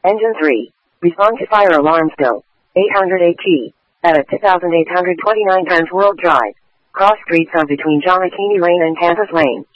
Engine 3. Respond to fire alarm still. 800 AT. At 2,829 times World Drive. Cross streets of between John McKinney Lane and Kansas Lane.